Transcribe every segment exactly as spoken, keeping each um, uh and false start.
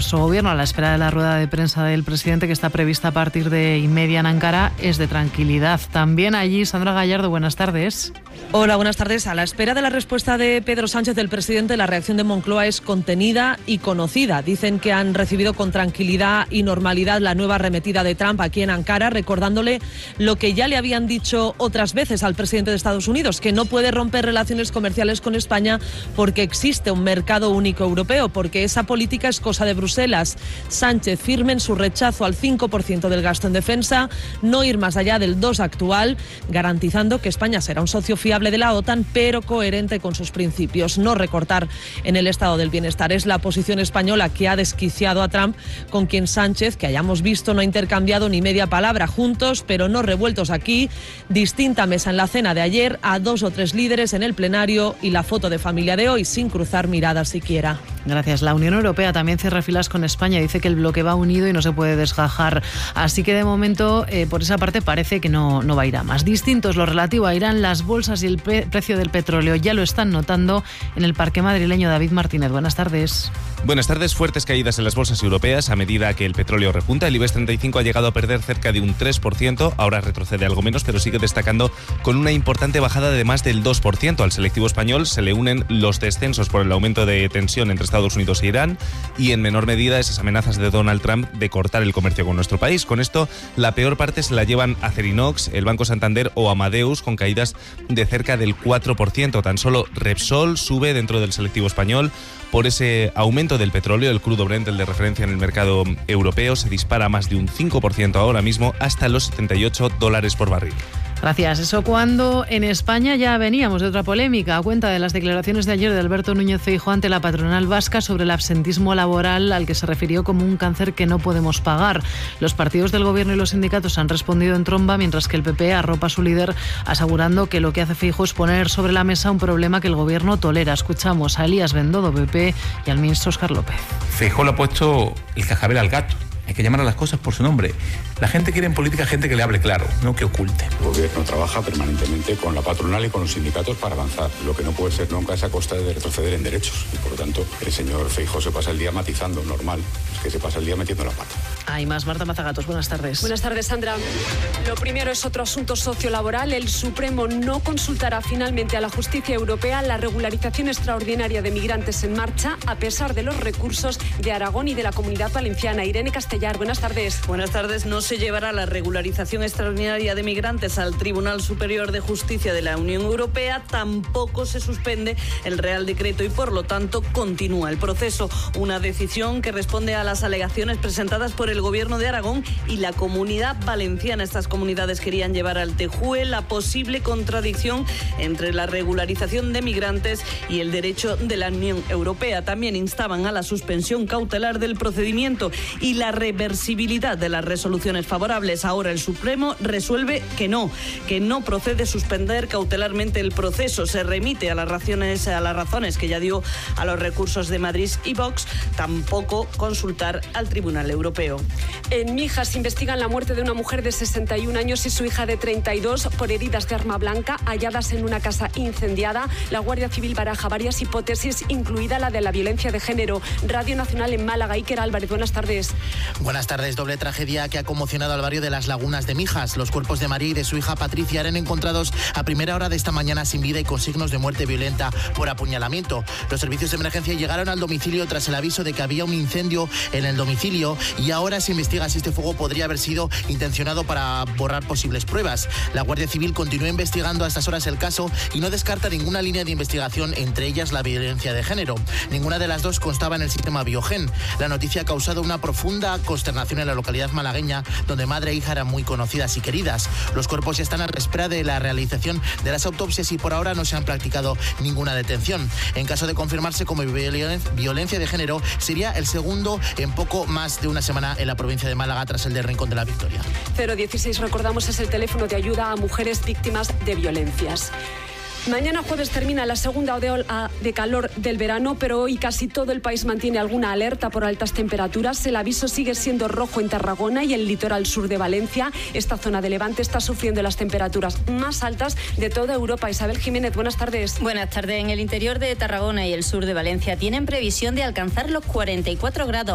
nuestro gobierno, a la espera de la rueda de prensa del presidente, que está prevista a partir de y media en Ankara, es de tranquilidad. También allí, Sandra Gallardo, buenas tardes. Hola, buenas tardes. A la espera de la respuesta de Pedro Sánchez, del presidente, la reacción de Moncloa es contenida y conocida. Dicen que han recibido con tranquilidad y normalidad la nueva arremetida de Trump aquí en Ankara, recordándole lo que ya le habían dicho otras veces al presidente de Estados Unidos, que no puede romper relaciones comerciales con España porque existe un mercado único europeo, porque esa política es cosa de Bruselas. Sánchez firme en su rechazo al cinco por ciento del gasto en defensa, no ir más allá del dos actual, garantizando que España será un socio fiable de la OTAN, pero coherente con sus principios. No recortar en el estado del bienestar. Es la posición española que ha desquiciado a Trump, con quien Sánchez, que hayamos visto, no ha intercambiado ni media palabra, juntos pero no revueltos aquí. Distinta mesa en la cena de ayer, a dos o tres líderes en el plenario y la foto de familia de hoy, sin cruzar miradas siquiera. Gracias. La Unión Europea también cierra filas con España. Dice que el bloque va unido y no se puede desgajar. Así que de momento, eh, por esa parte, parece que no, no va a ir a más. Distinto es lo relativo a Irán. Las bolsas y el pe- precio del petróleo ya lo están notando en el parque madrileño. David Martínez, buenas tardes. Buenas tardes. Fuertes caídas en las bolsas europeas a medida que el petróleo repunta. El IBEX treinta y cinco ha llegado a perder cerca de un tres por ciento. Ahora retrocede algo menos, pero sigue destacando con una importante bajada de más del dos por ciento. Al selectivo español se le unen los descensos por el aumento de tensión entre Estados Unidos e Irán y, en menor medida, esas amenazas de Donald Trump de cortar el comercio con nuestro país. Con esto, la peor parte se la llevan Acerinox, el Banco Santander o Amadeus, con caídas de cerca del cuatro por ciento. Tan solo Repsol sube dentro del selectivo español por ese aumento del petróleo. El crudo Brent, el de referencia en el mercado europeo, se dispara más de un cinco por ciento ahora mismo, hasta los setenta y ocho dólares por barril. Gracias. Eso cuando en España ya veníamos de otra polémica, a cuenta de las declaraciones de ayer de Alberto Núñez Feijóo ante la patronal vasca sobre el absentismo laboral, al que se refirió como un cáncer que no podemos pagar. Los partidos del gobierno y los sindicatos han respondido en tromba, mientras que el P P arropa a su líder, asegurando que lo que hace Feijóo es poner sobre la mesa un problema que el gobierno tolera. Escuchamos a Elías Bendodo, P P, y al ministro Óscar López. Feijóo le ha puesto el cascabel al gato. Hay que llamar a las cosas por su nombre. La gente quiere en política gente que le hable claro, no que oculte. El gobierno trabaja permanentemente con la patronal y con los sindicatos para avanzar. Lo que no puede ser nunca es a costa de retroceder en derechos. Y por lo tanto, el señor Feijóo se pasa el día matizando, normal. Es que se pasa el día metiendo la pata. Hay más. Marta Mazagatos, buenas tardes. Buenas tardes, Sandra. Lo primero es otro asunto sociolaboral. El Supremo no consultará finalmente a la justicia europea la regularización extraordinaria de migrantes en marcha, a pesar de los recursos de Aragón y de la Comunidad Valenciana. Irene Castellar, buenas tardes. Buenas tardes. No se llevará la regularización extraordinaria de migrantes al Tribunal Superior de Justicia de la Unión Europea. Tampoco se suspende el Real Decreto y, por lo tanto, continúa el proceso. Una decisión que responde a las alegaciones presentadas por el Gobierno de Aragón y la Comunidad Valenciana. Estas comunidades querían llevar al T J U E la posible contradicción entre la regularización de migrantes y el derecho de la Unión Europea. También instaban a la suspensión cautelar del procedimiento y la reversibilidad de las resoluciones favorables. Ahora el Supremo resuelve que no, que no procede suspender cautelarmente el proceso. Se remite a las razones, a las razones que ya dio a los recursos de Madrid y Vox. Tampoco consultar al Tribunal Europeo. En Mijas investigan la muerte de una mujer de sesenta y un años y su hija de treinta y dos por heridas de arma blanca halladas en una casa incendiada. La Guardia Civil baraja varias hipótesis, incluida la de la violencia de género. Radio Nacional en Málaga. Iker Álvarez, buenas tardes. Buenas tardes. Doble tragedia que ha conmocionado al barrio de Las Lagunas de Mijas. Los cuerpos de María y de su hija Patricia eran encontrados a primera hora de esta mañana sin vida y con signos de muerte violenta por apuñalamiento. Los servicios de emergencia llegaron al domicilio tras el aviso de que había un incendio en el domicilio y ahora se investiga si este fuego podría haber sido intencionado para borrar posibles pruebas. La Guardia Civil continúa investigando a estas horas el caso y no descarta ninguna línea de investigación, entre ellas la violencia de género. Ninguna de las dos constaba en el sistema Biogen. La noticia ha causado una profunda consternación en la localidad malagueña, donde madre e hija eran muy conocidas y queridas. Los cuerpos ya están a la espera de la realización de las autopsias y por ahora no se han practicado ninguna detención. En caso de confirmarse como violencia de género, sería el segundo en poco más de una semana en la provincia de Málaga, tras el de Rincón de la Victoria. cero dieciséis, recordamos, es el teléfono de ayuda a mujeres víctimas de violencias. Mañana jueves termina la segunda ola de calor del verano, pero hoy casi todo el país mantiene alguna alerta por altas temperaturas. El aviso sigue siendo rojo en Tarragona y el litoral sur de Valencia. Esta zona de Levante está sufriendo las temperaturas más altas de toda Europa. Isabel Jiménez, buenas tardes. Buenas tardes. En el interior de Tarragona y el sur de Valencia tienen previsión de alcanzar los cuarenta y cuatro grados. A esta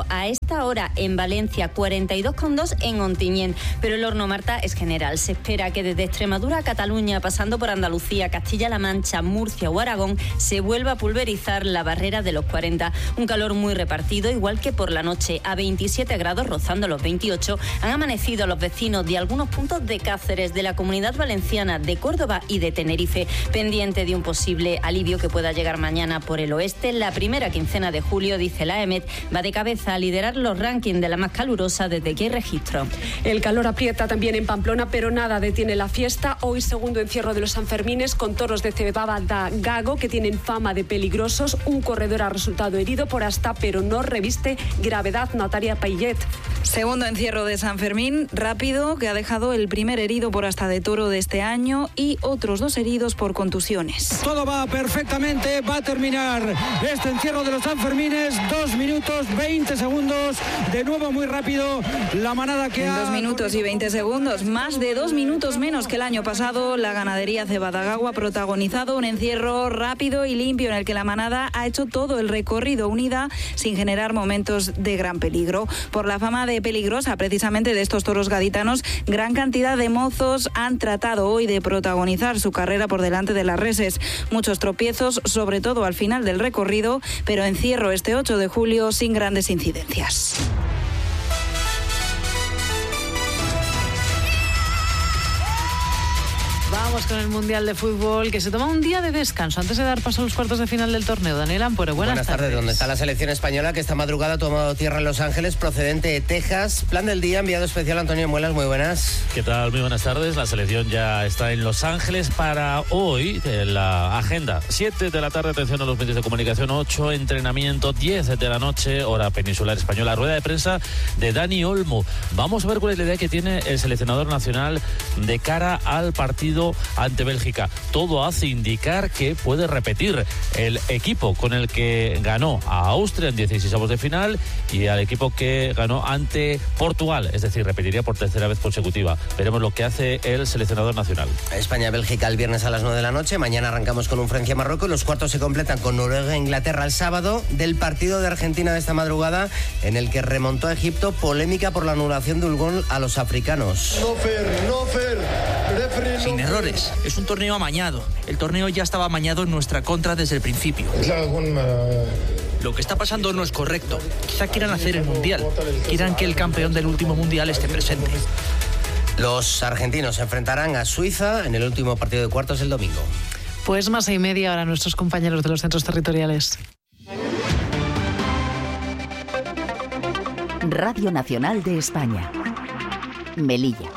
esta hora en Valencia, cuarenta y dos coma dos en Ontinyent. Pero el horno, Marta, es general. Se espera que desde Extremadura a Cataluña, pasando por Andalucía, Castilla-La Mancha, Murcia o Aragón, se vuelva a pulverizar la barrera de los cuarenta. Un calor muy repartido, igual que por la noche. A veintisiete grados, rozando los veintiocho, han amanecido los vecinos de algunos puntos de Cáceres, de la Comunidad Valenciana, de Córdoba y de Tenerife, pendiente de un posible alivio que pueda llegar mañana por el oeste. La primera quincena de julio, dice la EMET, va de cabeza a liderar los rankings de la más calurosa desde que hay registro. El calor aprieta también en Pamplona, pero nada detiene la fiesta. Hoy segundo encierro de los Sanfermines con toros de cebada da Gago que tienen fama de peligrosos. Un corredor ha resultado herido por asta, pero no reviste gravedad. Natalia Payet. Segundo encierro de San Fermín, rápido, que ha dejado el primer herido por asta de toro de este año y otros dos heridos por contusiones. Todo va perfectamente, va a terminar este encierro de los Sanfermines, dos minutos veinte segundos, de nuevo muy rápido, la manada que en ha... dos minutos y veinte segundos, más de dos minutos menos que el año pasado, la ganadería Cebadagago ha protagonizado un encierro rápido y limpio en el que la manada ha hecho todo el recorrido unida sin generar momentos de gran peligro. Por la fama de peligrosa precisamente de estos toros gaditanos, gran cantidad de mozos han tratado hoy de protagonizar su carrera por delante de las reses. Muchos tropiezos, sobre todo al final del recorrido, pero encierro este ocho de julio sin grandes incidencias. Vamos con el Mundial de Fútbol, que se toma un día de descanso antes de dar paso a los cuartos de final del torneo. Daniel Ampuero, buenas, buenas tardes. tardes. ¿Dónde está la selección española que esta madrugada ha tomado tierra en Los Ángeles, procedente de Texas? Plan del día, enviado especial Antonio Muelas, muy buenas. ¿Qué tal? Muy buenas tardes. La selección ya está en Los Ángeles para hoy, en la agenda. siete de la tarde, atención a los medios de comunicación, ocho, entrenamiento, diez de la noche, hora peninsular española, rueda de prensa de Dani Olmo. Vamos a ver cuál es la idea que tiene el seleccionador nacional de cara al partido ante Bélgica. Todo hace indicar que puede repetir el equipo con el que ganó a Austria en dieciseisavos de final y al equipo que ganó ante Portugal, es decir, repetiría por tercera vez consecutiva. Veremos lo que hace el seleccionador nacional. España-Bélgica el viernes a las nueve de la noche, mañana arrancamos con un Francia-Marruecos, los cuartos se completan con Noruega-Inglaterra el sábado, del partido de Argentina de esta madrugada en el que remontó a Egipto, polémica por la anulación de un gol a los africanos. No fair, no fair. Referee, Sin no errores. Es un torneo amañado. El torneo ya estaba amañado en nuestra contra desde el principio. Lo que está pasando no es correcto. Quizá quieran hacer el Mundial. Quieran que el campeón del último Mundial esté presente. Los argentinos se enfrentarán a Suiza en el último partido de cuartos el domingo. Pues más y media ahora nuestros compañeros de los centros territoriales. Radio Nacional de España. Melilla.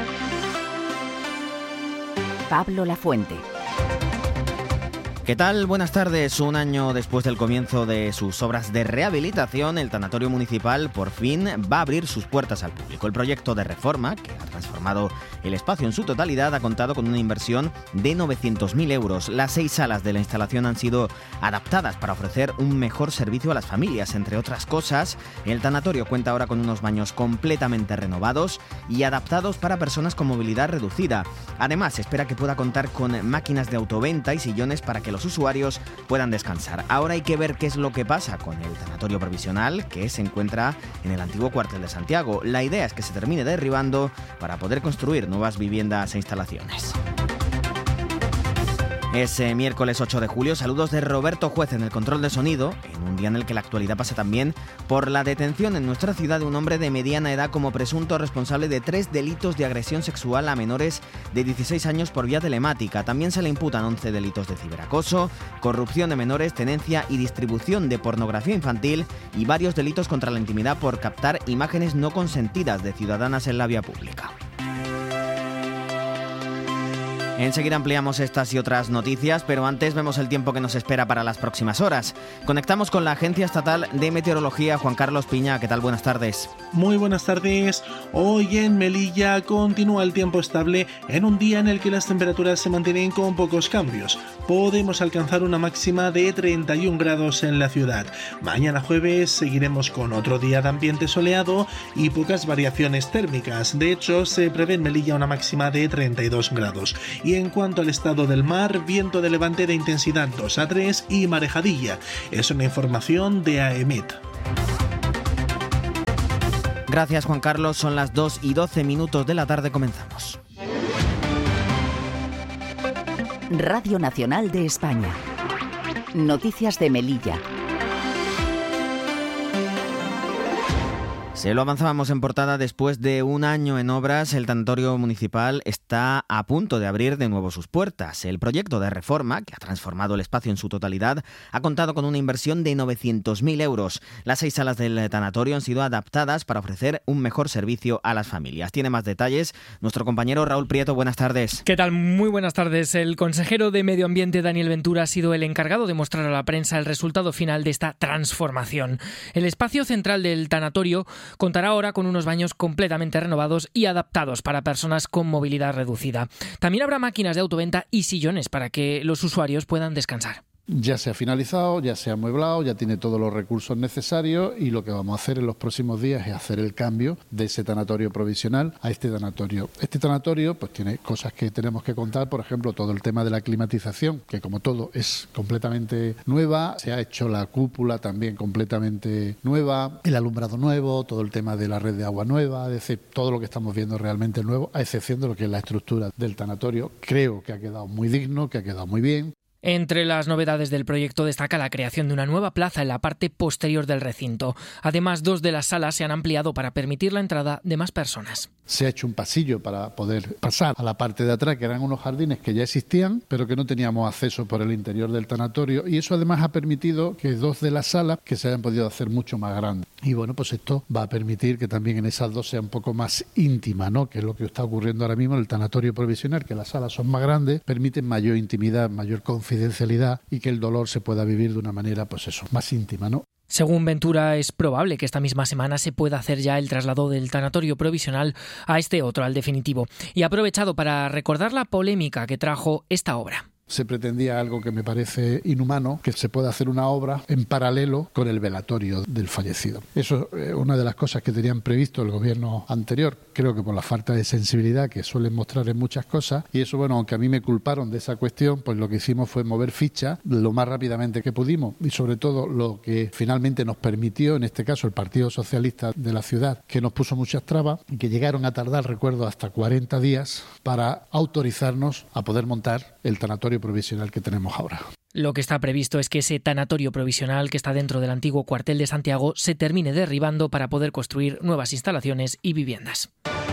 Pablo Lafuente. ¿Qué tal? Buenas tardes. Un año después del comienzo de sus obras de rehabilitación, el tanatorio municipal por fin va a abrir sus puertas al público. El proyecto de reforma, que ha transformado el espacio en su totalidad, ha contado con una inversión de novecientos mil euros. Las seis salas de la instalación han sido adaptadas para ofrecer un mejor servicio a las familias. Entre otras cosas, el tanatorio cuenta ahora con unos baños completamente renovados y adaptados para personas con movilidad reducida. Además, se espera que pueda contar con máquinas de autoventa y sillones para que los usuarios puedan descansar. Ahora hay que ver qué es lo que pasa con el tanatorio provisional que se encuentra en el antiguo cuartel de Santiago. La idea es que se termine derribando para poder construir nuevas viviendas e instalaciones. Es eh, miércoles ocho de julio. Saludos de Roberto Juez en el control de sonido, en un día en el que la actualidad pasa también por la detención en nuestra ciudad de un hombre de mediana edad como presunto responsable de tres delitos de agresión sexual a menores de dieciséis años por vía telemática. También se le imputan once delitos de ciberacoso, corrupción de menores, tenencia y distribución de pornografía infantil y varios delitos contra la intimidad por captar imágenes no consentidas de ciudadanas en la vía pública. Enseguida ampliamos estas y otras noticias, pero antes vemos el tiempo que nos espera para las próximas horas. Conectamos con la Agencia Estatal de Meteorología. Juan Carlos Piña, ¿qué tal? Buenas tardes. Muy buenas tardes. Hoy en Melilla continúa el tiempo estable en un día en el que las temperaturas se mantienen con pocos cambios. Podemos alcanzar una máxima de treinta y un grados en la ciudad. Mañana jueves seguiremos con otro día de ambiente soleado y pocas variaciones térmicas. De hecho, se prevé en Melilla una máxima de treinta y dos grados. Y en cuanto al estado del mar, viento de levante de intensidad dos a tres y marejadilla. Es una información de AEMET. Gracias, Juan Carlos. Son las dos y doce minutos de la tarde. Comenzamos. Radio Nacional de España. Noticias de Melilla. Se lo avanzábamos en portada. Después de un año en obras, el tanatorio municipal está a punto de abrir de nuevo sus puertas. El proyecto de reforma, que ha transformado el espacio en su totalidad, ha contado con una inversión de novecientos mil euros. Las seis salas del tanatorio han sido adaptadas para ofrecer un mejor servicio a las familias. Tiene más detalles nuestro compañero Raúl Prieto. Buenas tardes. ¿Qué tal? Muy buenas tardes. El consejero de Medio Ambiente, Daniel Ventura, ha sido el encargado de mostrar a la prensa el resultado final de esta transformación. El espacio central del tanatorio contará ahora con unos baños completamente renovados y adaptados para personas con movilidad reducida. También habrá máquinas de autoventa y sillones para que los usuarios puedan descansar. Ya se ha finalizado, ya se ha amueblado, ya tiene todos los recursos necesarios y lo que vamos a hacer en los próximos días es hacer el cambio de ese tanatorio provisional a este tanatorio. Este tanatorio pues tiene cosas que tenemos que contar, por ejemplo, todo el tema de la climatización, que como todo es completamente nueva, se ha hecho la cúpula también completamente nueva, el alumbrado nuevo, todo el tema de la red de agua nueva, es decir, todo lo que estamos viendo realmente nuevo, a excepción de lo que es la estructura del tanatorio. Creo que ha quedado muy digno, que ha quedado muy bien. Entre las novedades del proyecto destaca la creación de una nueva plaza en la parte posterior del recinto. Además, dos de las salas se han ampliado para permitir la entrada de más personas. Se ha hecho un pasillo para poder pasar a la parte de atrás, que eran unos jardines que ya existían, pero que no teníamos acceso por el interior del tanatorio, y eso además ha permitido que dos de las salas que se hayan podido hacer mucho más grandes. Y bueno, pues esto va a permitir que también en esas dos sea un poco más íntima, ¿no? Que es lo que está ocurriendo ahora mismo en el tanatorio provisional, que las salas son más grandes, permiten mayor intimidad, mayor confidencialidad y que el dolor se pueda vivir de una manera, pues eso, más íntima, ¿no? Según Ventura, es probable que esta misma semana se pueda hacer ya el traslado del tanatorio provisional a este otro, al definitivo. Y ha aprovechado para recordar la polémica que trajo esta obra. Se pretendía algo que me parece inhumano, que se pueda hacer una obra en paralelo con el velatorio del fallecido. Eso es una de las cosas que tenían previsto el gobierno anterior, creo que por la falta de sensibilidad que suelen mostrar en muchas cosas, y eso, bueno, aunque a mí me culparon de esa cuestión, pues lo que hicimos fue mover ficha lo más rápidamente que pudimos, y sobre todo lo que finalmente nos permitió, en este caso el Partido Socialista de la ciudad, que nos puso muchas trabas, y que llegaron a tardar, recuerdo, hasta cuarenta días para autorizarnos a poder montar el tanatorio provisional que tenemos ahora. Lo que está previsto es que ese tanatorio provisional que está dentro del antiguo cuartel de Santiago se termine derribando para poder construir nuevas instalaciones y viviendas.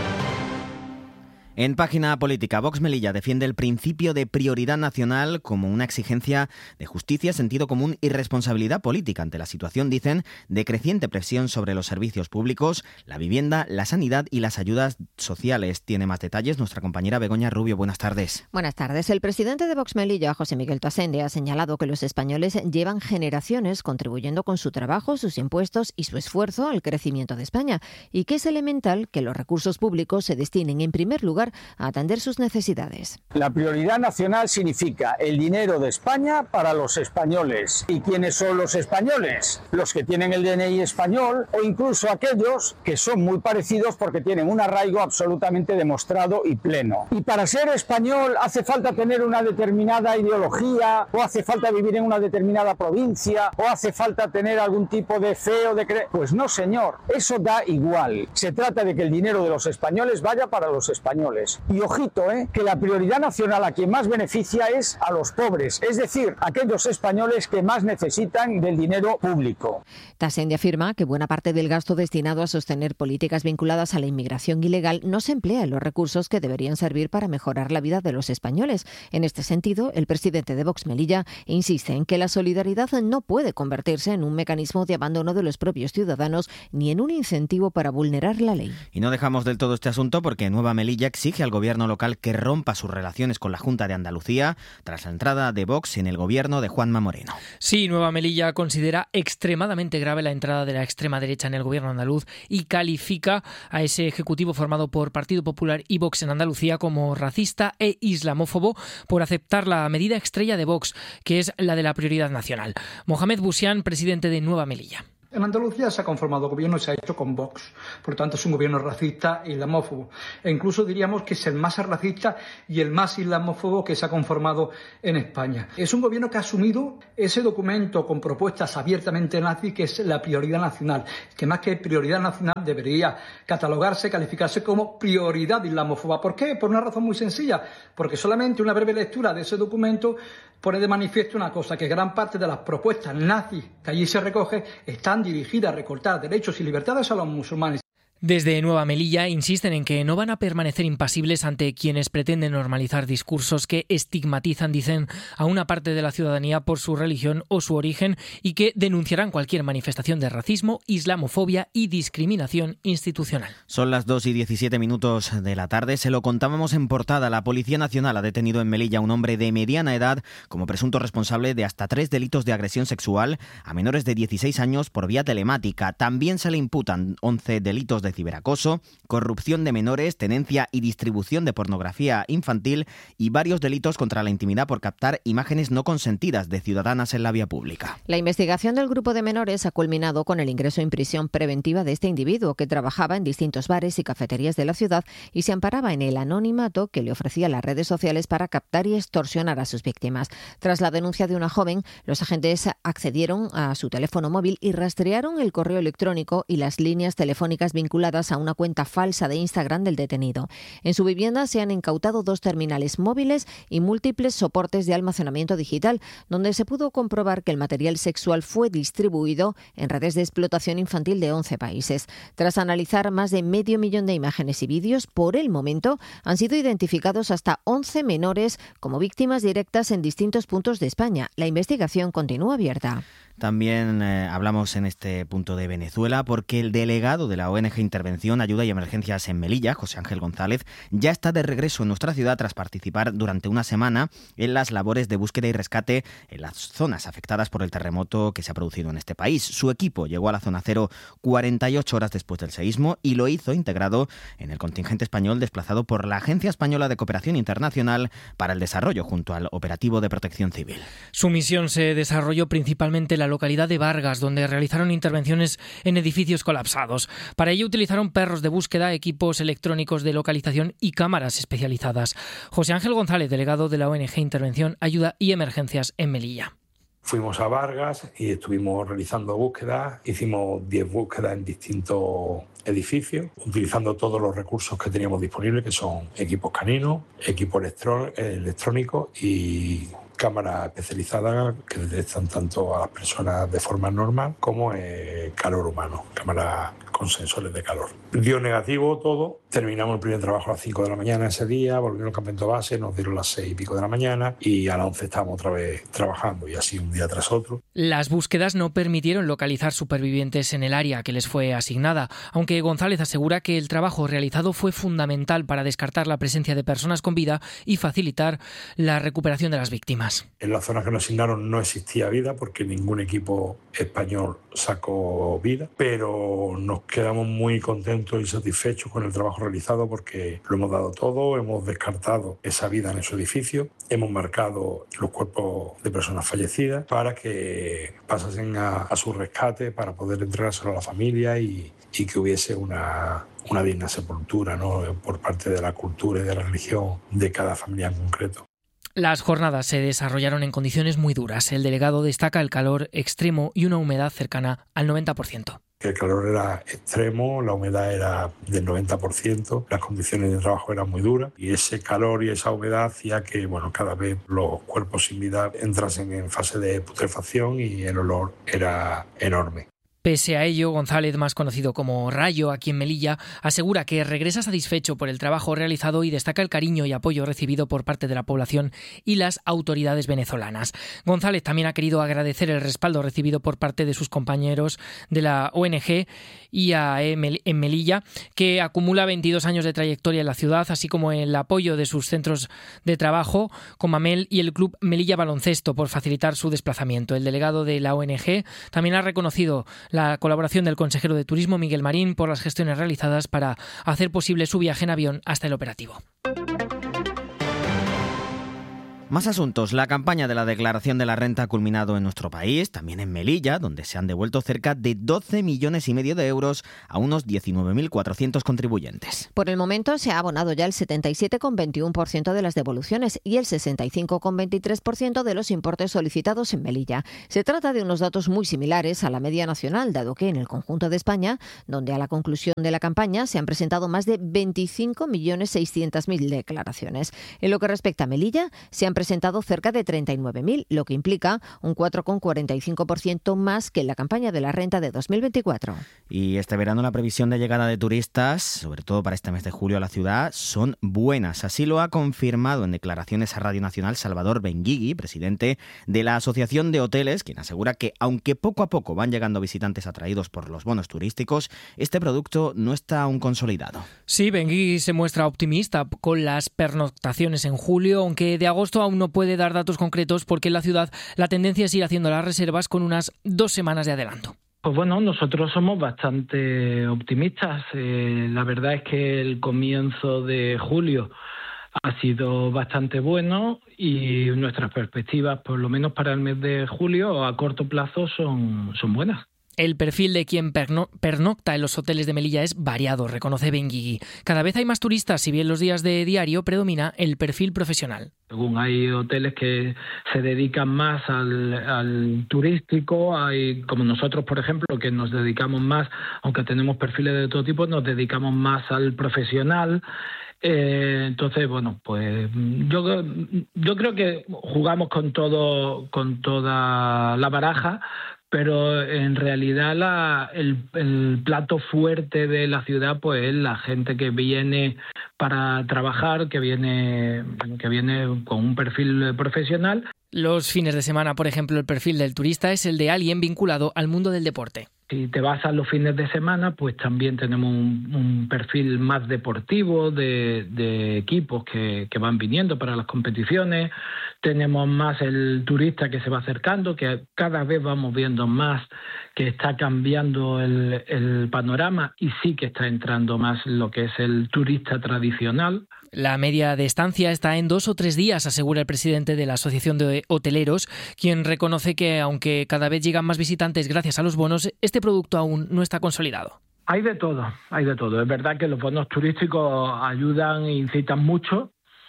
En página política, Vox Melilla defiende el principio de prioridad nacional como una exigencia de justicia, sentido común y responsabilidad política ante la situación, dicen, de creciente presión sobre los servicios públicos, la vivienda, la sanidad y las ayudas sociales. Tiene más detalles nuestra compañera Begoña Rubio. Buenas tardes. Buenas tardes. El presidente de Vox Melilla, José Miguel Tasende, ha señalado que los españoles llevan generaciones contribuyendo con su trabajo, sus impuestos y su esfuerzo al crecimiento de España y que es elemental que los recursos públicos se destinen en primer lugar a atender sus necesidades. La prioridad nacional significa el dinero de España para los españoles. ¿Y quiénes son los españoles? Los que tienen el D N I español o incluso aquellos que son muy parecidos porque tienen un arraigo absolutamente demostrado y pleno. Y para ser español hace falta tener una determinada ideología, o hace falta vivir en una determinada provincia, o hace falta tener algún tipo de fe o de cre... Pues no, señor, eso da igual. Se trata de que el dinero de los españoles vaya para los españoles. Y ojito, ¿eh? que la prioridad nacional a quien más beneficia es a los pobres, es decir, aquellos españoles que más necesitan del dinero público. Tasende afirma que buena parte del gasto destinado a sostener políticas vinculadas a la inmigración ilegal no se emplea en los recursos que deberían servir para mejorar la vida de los españoles. En este sentido, el presidente de Vox Melilla insiste en que la solidaridad no puede convertirse en un mecanismo de abandono de los propios ciudadanos ni en un incentivo para vulnerar la ley. Y no dejamos del todo este asunto porque Nueva Melilla exige al gobierno local que rompa sus relaciones con la Junta de Andalucía tras la entrada de Vox en el gobierno de Juanma Moreno. Sí, Nueva Melilla considera extremadamente grave la entrada de la extrema derecha en el gobierno andaluz y califica a ese ejecutivo formado por Partido Popular y Vox en Andalucía como racista e islamófobo por aceptar la medida estrella de Vox, que es la de la prioridad nacional. Mohamed Bousian, presidente de Nueva Melilla. En Andalucía se ha conformado gobierno y se ha hecho con Vox. Por lo tanto, es un gobierno racista e islamófobo. E incluso diríamos que es el más racista y el más islamófobo que se ha conformado en España. Es un gobierno que ha asumido ese documento con propuestas abiertamente nazis, que es la prioridad nacional. Que más que prioridad nacional debería catalogarse, calificarse como prioridad islamófoba. ¿Por qué? Por una razón muy sencilla, porque solamente una breve lectura de ese documento pone de manifiesto una cosa, que gran parte de las propuestas nazis que allí se recoge están dirigidas a recortar derechos y libertades a los musulmanes. Desde Nueva Melilla insisten en que no van a permanecer impasibles ante quienes pretenden normalizar discursos que estigmatizan, dicen, a una parte de la ciudadanía por su religión o su origen y que denunciarán cualquier manifestación de racismo, islamofobia y discriminación institucional. Son las dos y diecisiete minutos de la tarde. Se lo contábamos en portada. La Policía Nacional ha detenido en Melilla a un hombre de mediana edad como presunto responsable de hasta tres delitos de agresión sexual a menores de dieciséis años por vía telemática. También se le imputan once delitos de ciberacoso, corrupción de menores, tenencia y distribución de pornografía infantil y varios delitos contra la intimidad por captar imágenes no consentidas de ciudadanas en la vía pública. La investigación del grupo de menores ha culminado con el ingreso en prisión preventiva de este individuo, que trabajaba en distintos bares y cafeterías de la ciudad y se amparaba en el anonimato que le ofrecía las redes sociales para captar y extorsionar a sus víctimas. Tras la denuncia de una joven, los agentes accedieron a su teléfono móvil y rastrearon el correo electrónico y las líneas telefónicas vinculadas a una cuenta falsa de Instagram del detenido. En su vivienda se han incautado dos terminales móviles y múltiples soportes de almacenamiento digital, donde se pudo comprobar que el material sexual fue distribuido en redes de explotación infantil de once países. Tras analizar más de medio millón de imágenes y vídeos, por el momento han sido identificados hasta once menores como víctimas directas en distintos puntos de España. La investigación continúa abierta. También eh, hablamos en este punto de Venezuela porque el delegado de la O N G Intervención, Ayuda y Emergencias en Melilla, José Ángel González, ya está de regreso en nuestra ciudad tras participar durante una semana en las labores de búsqueda y rescate en las zonas afectadas por el terremoto que se ha producido en este país. Su equipo llegó a la zona cero cuarenta y ocho horas después del seísmo y lo hizo integrado en el contingente español desplazado por la Agencia Española de Cooperación Internacional para el Desarrollo junto al Operativo de Protección Civil. Su misión se desarrolló principalmente en la localidad de Vargas, donde realizaron intervenciones en edificios colapsados. Para ello utilizaron perros de búsqueda, equipos electrónicos de localización y cámaras especializadas. José Ángel González, delegado de la O N G Intervención, Ayuda y Emergencias en Melilla. Fuimos a Vargas y estuvimos realizando búsquedas. Hicimos diez búsquedas en distintos edificios, utilizando todos los recursos que teníamos disponibles, que son equipos caninos, equipos electrónicos y cámaras especializadas que detectan tanto a las personas de forma normal como el calor humano, cámaras con sensores de calor. Dio negativo todo, terminamos el primer trabajo a las cinco de la mañana ese día, volvieron al campamento base, nos dieron las seis y pico de la mañana y a las once estábamos otra vez trabajando y así un día tras otro. Las búsquedas no permitieron localizar supervivientes en el área que les fue asignada, aunque González asegura que el trabajo realizado fue fundamental para descartar la presencia de personas con vida y facilitar la recuperación de las víctimas. En la zona que nos asignaron no existía vida porque ningún equipo español sacó vida, pero nos quedamos muy contentos y satisfechos con el trabajo realizado porque lo hemos dado todo, hemos descartado esa vida en ese edificio, hemos marcado los cuerpos de personas fallecidas para que pasasen a, a su rescate, para poder entregárselo a la familia y, y que hubiese una, una digna sepultura, ¿no?, por parte de la cultura y de la religión de cada familia en concreto. Las jornadas se desarrollaron en condiciones muy duras. El delegado destaca el calor extremo y una humedad cercana al noventa por ciento. El calor era extremo, la humedad era del noventa por ciento, las condiciones de trabajo eran muy duras y ese calor y esa humedad hacía que bueno, cada vez los cuerpos sin vida entrasen en fase de putrefacción y el olor era enorme. Pese a ello, González, más conocido como Rayo aquí en Melilla, asegura que regresa satisfecho por el trabajo realizado y destaca el cariño y apoyo recibido por parte de la población y las autoridades venezolanas. González también ha querido agradecer el respaldo recibido por parte de sus compañeros de la O N G I A E en Melilla, que acumula veintidós años de trayectoria en la ciudad, así como el apoyo de sus centros de trabajo, Comamel y el Club Melilla Baloncesto, por facilitar su desplazamiento. El delegado de la O N G también ha reconocido la colaboración del consejero de Turismo, Miguel Marín, por las gestiones realizadas para hacer posible su viaje en avión hasta el operativo. Más asuntos. La campaña de la declaración de la renta ha culminado en nuestro país, también en Melilla, donde se han devuelto cerca de doce millones y medio de euros a unos diecinueve mil cuatrocientos contribuyentes. Por el momento se ha abonado ya el setenta y siete coma veintiuno por ciento de las devoluciones y el sesenta y cinco coma veintitrés por ciento de los importes solicitados en Melilla. Se trata de unos datos muy similares a la media nacional, dado que en el conjunto de España, donde a la conclusión de la campaña se han presentado más de veinticinco millones seiscientos mil declaraciones. En lo que respecta a Melilla, se han presentado cerca de treinta y nueve mil, lo que implica un cuatro coma cuarenta y cinco por ciento más que en la campaña de la renta de dos mil veinticuatro. Y este verano la previsión de llegada de turistas, sobre todo para este mes de julio a la ciudad, son buenas. Así lo ha confirmado en declaraciones a Radio Nacional Salvador Benguigui, presidente de la Asociación de Hoteles, quien asegura que aunque poco a poco van llegando visitantes atraídos por los bonos turísticos, este producto no está aún consolidado. Sí, Benguigui se muestra optimista con las pernoctaciones en julio, aunque de agosto aún no puede dar datos concretos porque en la ciudad la tendencia es ir haciendo las reservas con unas dos semanas de adelanto. Pues bueno, nosotros somos bastante optimistas. Eh, la verdad es que el comienzo de julio ha sido bastante bueno y nuestras perspectivas, por lo menos para el mes de julio, a corto plazo son, son buenas. El perfil de quien perno- pernocta en los hoteles de Melilla es variado, reconoce Benguigui. Cada vez hay más turistas, si bien los días de diario predomina el perfil profesional. Según hay hoteles que se dedican más al, al turístico, hay como nosotros, por ejemplo, que nos dedicamos más, aunque tenemos perfiles de todo tipo, nos dedicamos más al profesional. Eh, entonces, bueno, pues yo yo creo que jugamos con todo, con toda la baraja, pero en realidad la, el, el plato fuerte de la ciudad pues es la gente que viene para trabajar, que viene, que viene con un perfil profesional. Los fines de semana, por ejemplo, el perfil del turista es el de alguien vinculado al mundo del deporte. Si te vas a los fines de semana, pues también tenemos un, un perfil más deportivo de, de equipos que, que van viniendo para las competiciones. Tenemos más el turista que se va acercando, que cada vez vamos viendo más que está cambiando el, el panorama y sí que está entrando más lo que es el turista tradicional. La media de estancia está en dos o tres días, asegura el presidente de la Asociación de Hoteleros, quien reconoce que, aunque cada vez llegan más visitantes gracias a los bonos, este producto aún no está consolidado. Hay de todo, hay de todo. Es verdad que los bonos turísticos ayudan e incitan mucho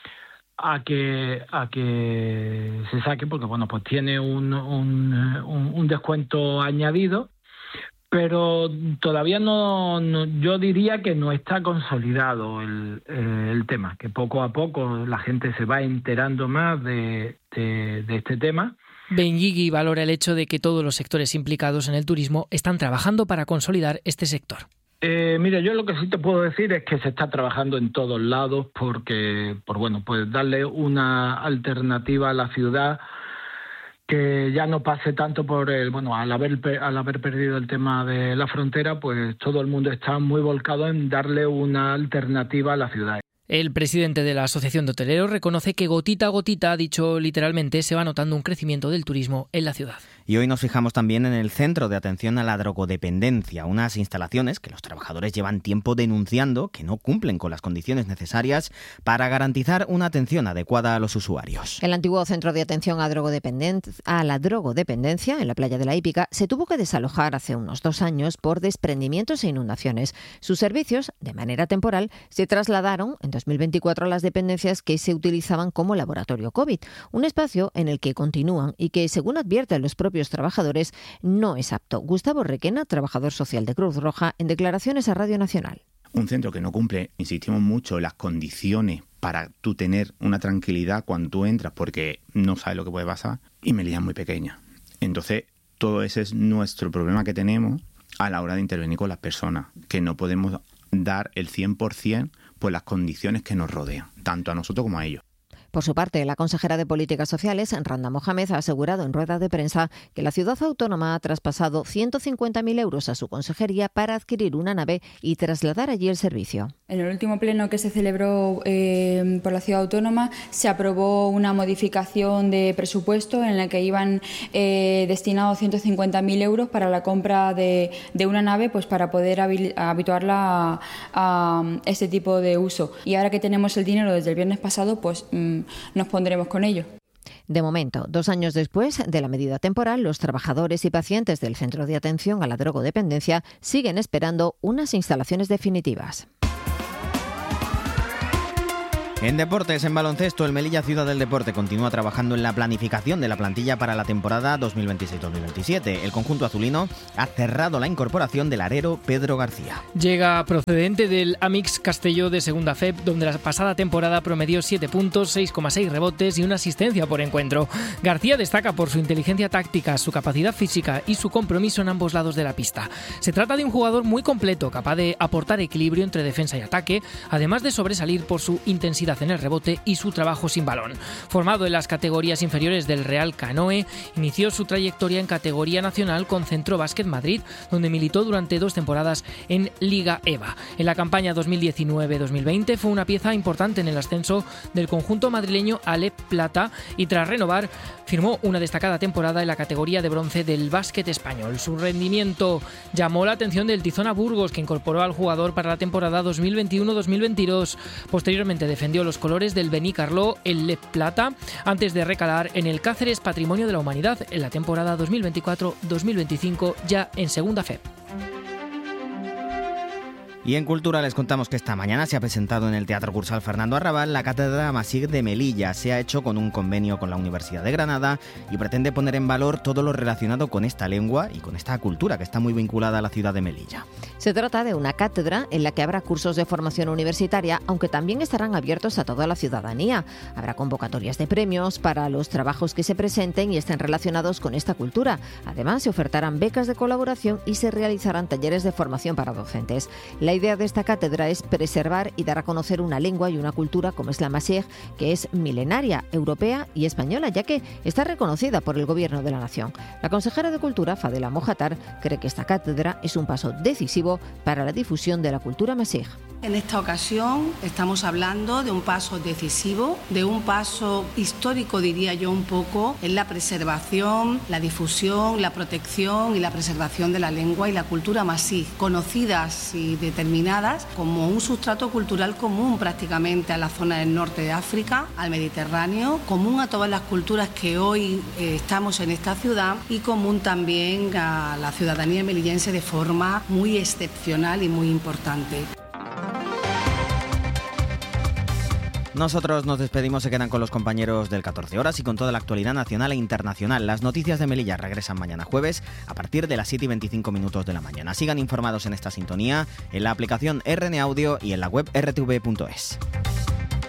a que a que se saque, porque bueno, pues tiene un, un, un, un descuento añadido, pero todavía no, no, yo diría que no está consolidado el, eh, el tema, que poco a poco la gente se va enterando más de, de, de este tema. Benguigui valora el hecho de que todos los sectores implicados en el turismo están trabajando para consolidar este sector. Eh, mira, yo lo que sí te puedo decir es que se está trabajando en todos lados porque, por bueno, pues darle una alternativa a la ciudad que ya no pase tanto por el, bueno, al haber al haber perdido el tema de la frontera, pues todo el mundo está muy volcado en darle una alternativa a la ciudad. El presidente de la Asociación de Hoteleros reconoce que gotita a gotita, dicho literalmente, se va notando un crecimiento del turismo en la ciudad. Y hoy nos fijamos también en el Centro de Atención a la Drogodependencia, unas instalaciones que los trabajadores llevan tiempo denunciando que no cumplen con las condiciones necesarias para garantizar una atención adecuada a los usuarios. El antiguo Centro de Atención a, a la Drogodependencia, en la playa de la Hípica, se tuvo que desalojar hace unos dos años por desprendimientos e inundaciones. Sus servicios, de manera temporal, se trasladaron en dos mil veinticuatro a las dependencias que se utilizaban como laboratorio COVID, un espacio en el que continúan y que, según advierten los propios trabajadores, no es apto. Gustavo Requena, trabajador social de Cruz Roja, en declaraciones a Radio Nacional. Un centro que no cumple, insistimos mucho, las condiciones para tú tener una tranquilidad cuando tú entras, porque no sabes lo que puede pasar, y Melilla es muy pequeña. Entonces, todo ese es nuestro problema que tenemos a la hora de intervenir con las personas, que no podemos dar el cien por ciento por las condiciones que nos rodean, tanto a nosotros como a ellos. Por su parte, la consejera de Políticas Sociales, Randa Mohamed, ha asegurado en rueda de prensa que la ciudad autónoma ha traspasado ciento cincuenta mil euros a su consejería para adquirir una nave y trasladar allí el servicio. En el último pleno que se celebró eh, por la ciudad autónoma se aprobó una modificación de presupuesto en la que iban eh, destinados ciento cincuenta mil euros para la compra de, de una nave, pues para poder habituarla a, a este tipo de uso. Y ahora que tenemos el dinero desde el viernes pasado, pues mmm, nos pondremos con ello. De momento, dos años después de la medida temporal, los trabajadores y pacientes del Centro de Atención a la Drogodependencia siguen esperando unas instalaciones definitivas. En deportes, en baloncesto, el Melilla Ciudad del Deporte continúa trabajando en la planificación de la plantilla para la temporada dos mil veintiséis dos mil veintisiete. El conjunto azulino ha cerrado la incorporación del arero Pedro García. Llega procedente del Amix Castelló de Segunda F E P, donde la pasada temporada promedió siete puntos, seis coma seis rebotes y una asistencia por encuentro. García destaca por su inteligencia táctica, su capacidad física y su compromiso en ambos lados de la pista. Se trata de un jugador muy completo, capaz de aportar equilibrio entre defensa y ataque, además de sobresalir por su intensidad en el rebote y su trabajo sin balón. Formado en las categorías inferiores del Real Canoe, inició su trayectoria en categoría nacional con Centro Básquet Madrid, donde militó durante dos temporadas en Liga EVA. En la campaña dos mil diecinueve dos mil veinte fue una pieza importante en el ascenso del conjunto madrileño Alep Plata y tras renovar firmó una destacada temporada en la categoría de bronce del básquet español. Su rendimiento llamó la atención del Tizona Burgos, que incorporó al jugador para la temporada dos mil veintiuno dos mil veintidós. Posteriormente defendió los colores del Benicarló, el Lep Plata, antes de recalar en el Cáceres Patrimonio de la Humanidad en la temporada dos mil veinticuatro dos mil veinticinco, ya en Segunda F E P. Y en Cultura les contamos que esta mañana se ha presentado en el Teatro Cursal Fernando Arrabal la Cátedra Masig de Melilla. Se ha hecho con un convenio con la Universidad de Granada y pretende poner en valor todo lo relacionado con esta lengua y con esta cultura que está muy vinculada a la ciudad de Melilla. Se trata de una cátedra en la que habrá cursos de formación universitaria, aunque también estarán abiertos a toda la ciudadanía. Habrá convocatorias de premios para los trabajos que se presenten y estén relacionados con esta cultura. Además, se ofertarán becas de colaboración y se realizarán talleres de formación para docentes. La La idea de esta cátedra es preservar y dar a conocer una lengua y una cultura como es la masig, que es milenaria, europea y española, ya que está reconocida por el Gobierno de la Nación. La consejera de Cultura, Fadela Mojatar, cree que esta cátedra es un paso decisivo para la difusión de la cultura masig. En esta ocasión estamos hablando de un paso decisivo, de un paso histórico, diría yo un poco, en la preservación, la difusión, la protección y la preservación de la lengua y la cultura masig, conocidas y determinadas como un sustrato cultural común prácticamente a la zona del norte de África, al Mediterráneo, común a todas las culturas que hoy eh, estamos en esta ciudad y común también a la ciudadanía melillense de forma muy excepcional y muy importante. Nosotros nos despedimos, se quedan con los compañeros del catorce horas y con toda la actualidad nacional e internacional. Las noticias de Melilla regresan mañana jueves a partir de las siete y veinticinco minutos de la mañana. Sigan informados en esta sintonía, en la aplicación R N Audio y en la web r t v punto es.